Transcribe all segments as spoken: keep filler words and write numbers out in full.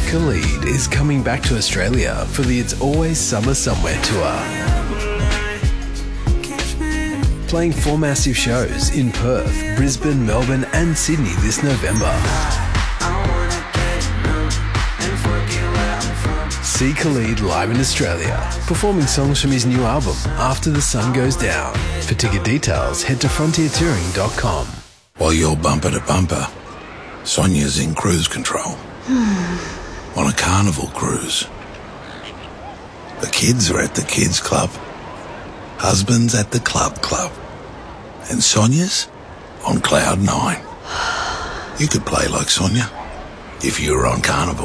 Khalid is coming back to Australia for the It's Always Summer Somewhere tour. Playing four massive shows in Perth, Brisbane, Melbourne and Sydney this November. See Khalid live in Australia, performing songs from his new album, After the Sun Goes Down. For ticket details, head to frontier touring dot com. While you're bumper to bumper, Sonia's in cruise control. On a carnival cruise. The kids are at the kids club. Husband's at the club club. And Sonia's on cloud nine. You could play like Sonia if you were on Carnival.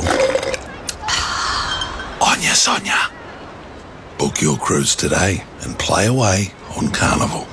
Onya Sonia. Book your cruise today and play away on Carnival.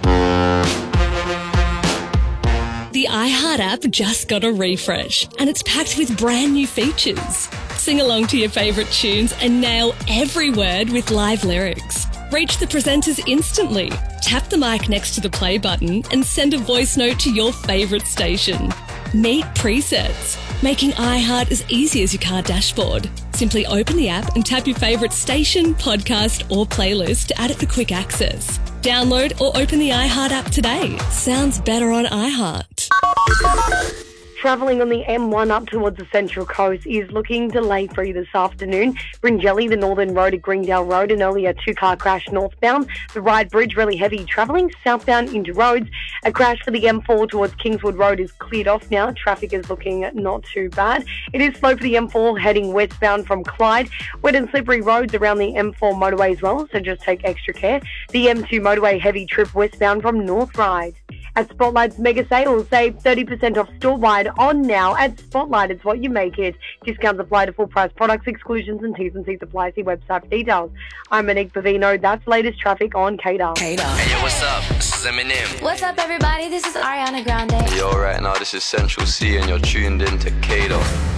The iHeart app just got a refresh and it's packed with brand new features. Sing along to your favourite tunes and nail every word with live lyrics. Reach the presenters instantly. Tap the mic next to the play button and send a voice note to your favourite station. Meet presets, making iHeart as easy as your car dashboard. Simply open the app and tap your favourite station, podcast or playlist to add it for quick access. Download or open the iHeart app today. Sounds better on iHeart. Travelling on the M one up towards the Central Coast is looking delay-free this afternoon. Bringelly, the Northern Road at Greendale Road, an earlier two-car crash northbound. The Ryde Bridge, really heavy travelling southbound into roads. A crash for the M four towards Kingswood Road is cleared off now. Traffic is looking not too bad. It is slow for the M four heading westbound from Clyde. Wet and slippery roads around the M four motorway as well, so just take extra care. The M two motorway heavy trip westbound from North Ryde. At Spotlight's mega sale, save thirty percent off store-wide on now at Spotlight. It's what you make it. Discounts apply to full-price products, exclusions and T's and C's apply. See website for details. I'm Monique Bavino. That's latest traffic on K D A R. K D A R. Hey, yo, what's up? This is Eminem. What's up, everybody? This is Ariana Grande. Yo, right now, this is Central C, and you're tuned in to K D A R.